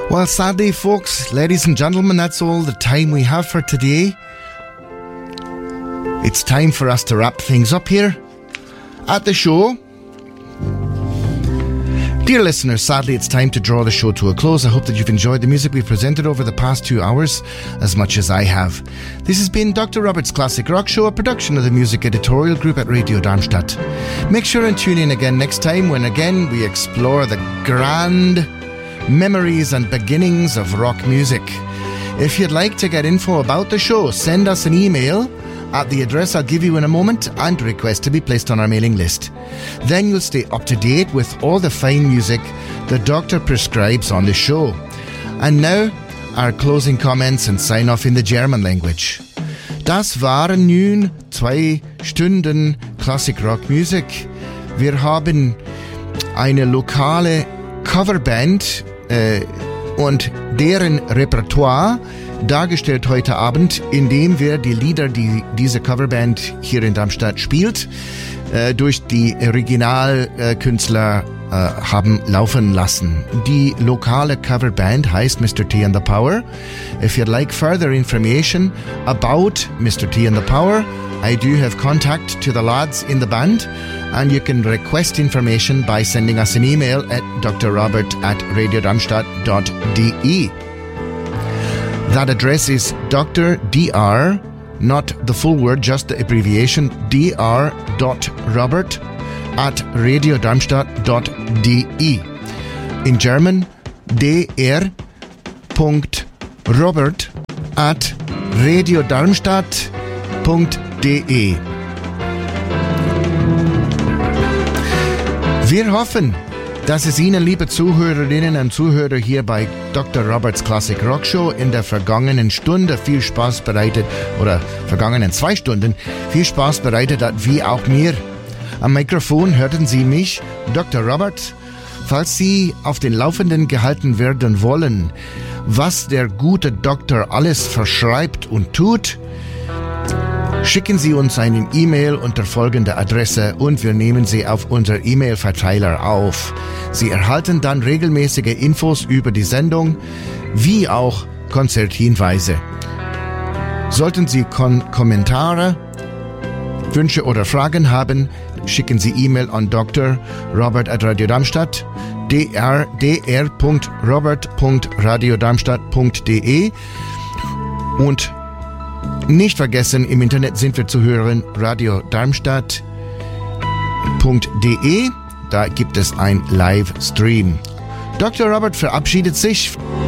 Well, sadly, folks, ladies and gentlemen, that's all the time we have for today. It's time for us to wrap things up here at the show. Dear listeners, sadly it's time to draw the show to a close. I hope that you've enjoyed the music we've presented over the past 2 hours as much as I have. This has been Dr. Robert's Classic Rock Show, a production of the Music Editorial Group at Radio Darmstadt. Make sure and tune in again next time when again we explore the grand memories and beginnings of rock music. If you'd like to get info about the show, send us an email at the address I'll give you in a moment and request to be placed on our mailing list. Then you'll stay up to date with all the fine music the doctor prescribes on the show. And now, our closing comments and sign-off in the German language. Das waren nun 2 Stunden Classic Rock Music. Wir haben eine lokale Coverband und deren Repertoire dargestellt heute Abend, indem wir die Lieder, die diese Coverband hier in Darmstadt spielt, durch die Originalkünstler haben laufen lassen. Die lokale Coverband heißt Mr. T and the Power. If you'd like further information about Mr. T and the Power, I do have contact to the lads in the band, and you can request information by sending us an email at drrobert@radiodarmstadt.de. That address is Dr. Dr., not the full word, just the abbreviation, dr.robert@radiodarmstadt.de. In German, dr.robert@radiodarmstadt.de. Wir hoffen, dass es Ihnen, liebe Zuhörerinnen und Zuhörer, hier bei Dr. Roberts Classic Rock Show in der vergangenen Stunde viel Spaß bereitet, oder vergangenen 2 Stunden viel Spaß bereitet hat, wie auch mir. Am Mikrofon hörten Sie mich, Dr. Robert. Falls Sie auf den Laufenden gehalten werden wollen, was der gute Doktor alles verschreibt und tut, schicken Sie uns eine E-Mail unter folgender Adresse und wir nehmen sie auf unser E-Mail-Verteiler auf. Sie erhalten dann regelmäßige Infos über die Sendung, wie auch Konzerthinweise. Sollten Sie Kommentare, Wünsche oder Fragen haben, schicken Sie E-Mail an Dr. Robert at Radio Darmstadt, dr.robert.radiodarmstadt.de und nicht vergessen, im Internet sind wir zu hören, radiodarmstadt.de. Da gibt es ein Livestream. Dr. Robert verabschiedet sich.